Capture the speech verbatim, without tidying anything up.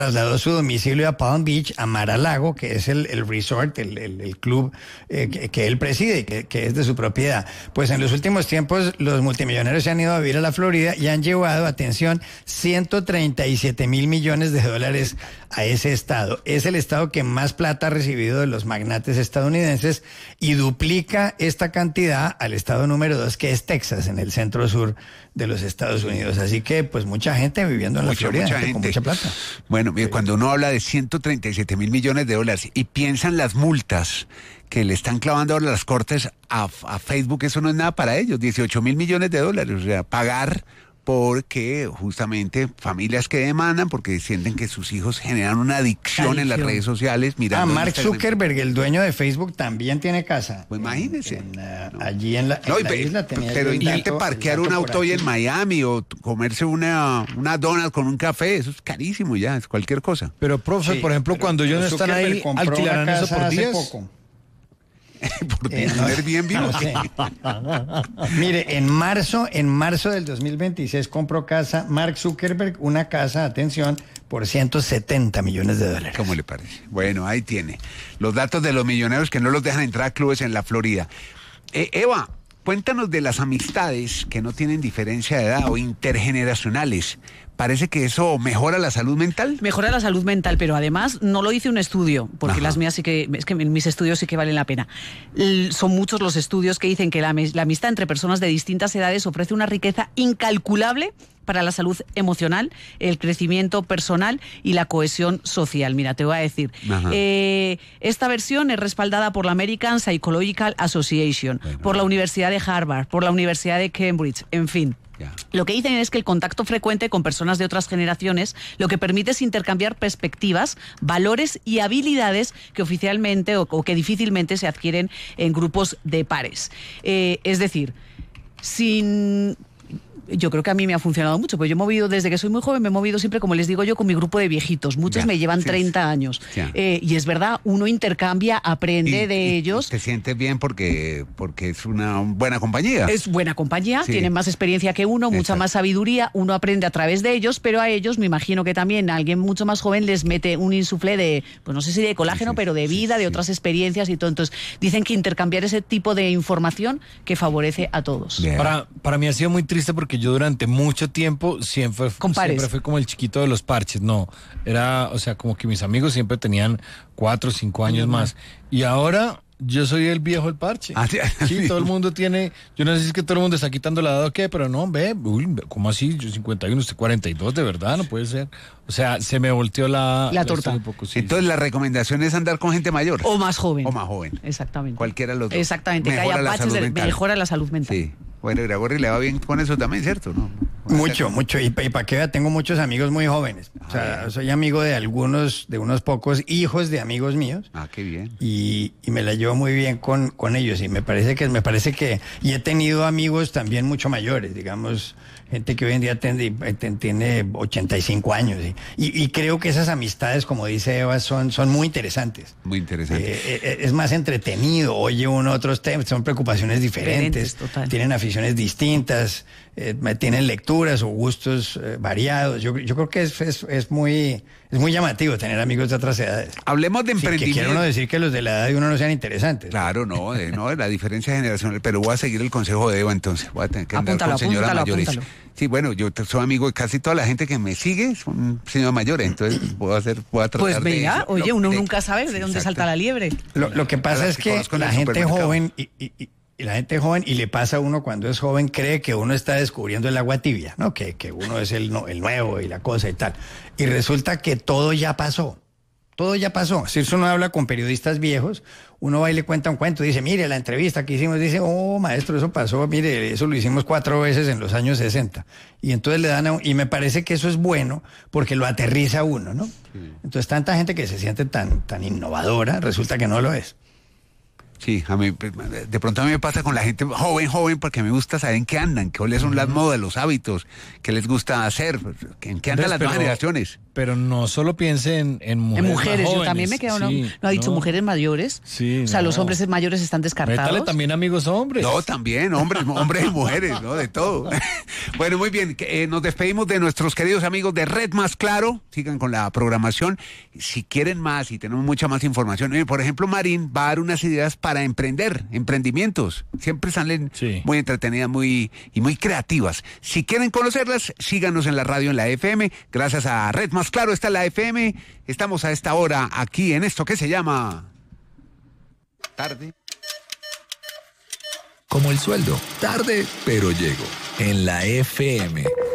trasladó su domicilio a Palm Beach, a Mar-a-Lago, que es el, el resort, el, el, el club eh, que, que él preside, que, que es de su propiedad. Pues en los últimos tiempos los multimillonarios se han ido a vivir a la Florida y han llevado, atención, ciento treinta y siete mil millones de dólares a ese estado. Es el estado que más plata ha recibido de los magnates estadounidenses y duplica esta cantidad al estado número dos, que es Texas, en el centro sur de los Estados Unidos. Así que, pues, mucha gente viviendo en la Mucha, Florida, mucha gente con gente. mucha plata. Bueno, mire, cuando uno habla de ciento treinta y siete mil millones de dólares y piensan las multas que le están clavando ahora las cortes a, a Facebook, eso no es nada para ellos, dieciocho mil millones de dólares, o sea, pagar porque justamente familias que demandan porque sienten que sus hijos generan una adicción, adicción. en las redes sociales. Ah, Mark Zuckerberg, el dueño de Facebook, también tiene casa. Pues imagínese. En, uh, no. Allí en la, en no, la pe, isla tenía pero intente parquear un auto hoy en Miami o comerse una, una donut con un café, eso es carísimo ya, es cualquier cosa. Pero, profe, sí, por ejemplo, cuando ellos no están ahí, alquilarán eso por días. Poco. por eh, no, Airbnb. No sé. Mire, en marzo, en marzo del dos mil veintiséis compró casa Mark Zuckerberg, una casa, atención, por ciento setenta millones de dólares. ¿Cómo le parece? Bueno, ahí tiene. Los datos de los millonarios que no los dejan entrar a clubes en la Florida. Eh, Eva, cuéntanos de las amistades que no tienen diferencia de edad o intergeneracionales. ¿Parece que eso mejora la salud mental? Mejora la salud mental, pero además no lo dice un estudio, porque Ajá. las mías sí que, es que mis estudios sí que valen la pena. L- son muchos los estudios que dicen que la, la amistad entre personas de distintas edades ofrece una riqueza incalculable para la salud emocional, el crecimiento personal y la cohesión social. Mira, te voy a decir, eh, esta versión es respaldada por la American Psychological Association, bueno, por la Universidad de Harvard, por la Universidad de Cambridge, en fin. Lo que dicen es que el contacto frecuente con personas de otras generaciones lo que permite es intercambiar perspectivas, valores y habilidades que oficialmente o, o que difícilmente se adquieren en grupos de pares. Eh, es decir, sin... Yo creo que a mí me ha funcionado mucho, pues yo he movido, desde que soy muy joven, me he movido siempre, como les digo yo, con mi grupo de viejitos. Muchos ya, me llevan sí, treinta años. Eh, y es verdad, uno intercambia, aprende y, de y, ellos. Y te sientes bien porque, porque es una buena compañía. Es buena compañía, sí. Tienen más experiencia que uno, mucha Exacto. más sabiduría, uno aprende a través de ellos, pero a ellos me imagino que también a alguien mucho más joven les mete un insuflé de, pues no sé si de colágeno, sí, sí, pero de vida, sí, de otras sí. experiencias y todo. Entonces, dicen que intercambiar ese tipo de información que favorece a todos. Para, para mí ha sido muy triste porque yo durante mucho tiempo siempre, siempre fui como el chiquito de los parches, no, era, o sea, como que mis amigos siempre tenían cuatro o cinco años más, y ahora yo soy el viejo del parche. Ah, sí, sí, todo el mundo tiene, yo no sé si es que todo el mundo está quitando la edad o qué, pero no, ve, uy, ¿cómo así? Yo cincuenta y uno, usted cuarenta y dos, de verdad, no puede ser. O sea, se me volteó la... La torta. Un poco, sí, Entonces, sí. la recomendación es andar con gente mayor. O más joven. O más joven. Exactamente. Cualquiera de los dos. Exactamente, mejora que haya patches, de, mejora la salud mental. Sí. Bueno, Iragorri le va bien con eso también, ¿cierto? ¿No? Mucho, mucho. Y, y para que vea, tengo muchos amigos muy jóvenes. Ah, o sea, bien. Soy amigo de algunos, de unos pocos hijos de amigos míos. Ah, qué bien. Y, y me la llevo muy bien con, con ellos. Y me parece que, me parece que, y he tenido amigos también mucho mayores, digamos, gente que hoy en día tiene, tiene ochenta y cinco años. Y, y, y creo que esas amistades, como dice Eva, son, son muy interesantes. Muy interesantes. Eh, es más entretenido, oye uno otros temas, son preocupaciones diferentes, diferentes tienen aficiones distintas, eh, tienen lecturas o gustos eh, variados. Yo, yo creo que es, es, es muy... Es muy llamativo tener amigos de otras edades. Hablemos de emprendimiento. Sí, que quiere uno decir que los de la edad de uno no sean interesantes. Claro, no, de, no, la diferencia generacional. Pero voy a seguir el consejo de Eva entonces. Voy a tener que andar apúntalo, con señoras apúntalo, mayores. Apúntalo. Sí, bueno, yo soy amigo de casi toda la gente que me sigue, son señoras mayores, entonces puedo hacer, puedo tratar pues venga, de... oye, lo, uno de, nunca sabe de dónde exacto. salta la liebre. Lo, lo que pasa es que, que la gente joven... Y, y, y, Y la gente joven, y le pasa a uno cuando es joven, cree que uno está descubriendo el agua tibia, ¿no? Que, que uno es el, no, el nuevo y la cosa y tal. Y resulta que todo ya pasó. Todo ya pasó. Si uno habla con periodistas viejos, uno va y le cuenta un cuento, dice, mire, la entrevista que hicimos, dice, oh, maestro, eso pasó, mire, eso lo hicimos cuatro veces en los años sesenta. Y entonces le dan a un, y me parece que eso es bueno, porque lo aterriza a uno, ¿no? Sí. Entonces, tanta gente que se siente tan, tan innovadora, resulta que no lo es. Sí, a mí, de pronto a mí me pasa con la gente joven, joven, porque me gusta saber en qué andan, cuáles son las modas, los hábitos, qué les gusta hacer, en qué andan las nuevas generaciones. pero no solo piense en, en mujeres. En mujeres, más yo también me quedo, sí, no, no ha dicho no. mujeres mayores. Sí, o sea, no. los hombres mayores están descartados. Métale también amigos hombres. No, también, hombres, hombres y mujeres, ¿no? De todo. Bueno, muy bien, eh, nos despedimos de nuestros queridos amigos de Red Más Claro. Sigan con la programación. Si quieren más y tenemos mucha más información, eh, por ejemplo, Marín va a dar unas ideas para emprender, emprendimientos. Siempre salen Sí. muy entretenidas muy, y muy creativas. Si quieren conocerlas, síganos en la radio, en la F M. Gracias a Red Más Claro está la F M. Estamos a esta hora aquí en esto que se llama Tarde. Como el sueldo, tarde, pero llego. En la F M.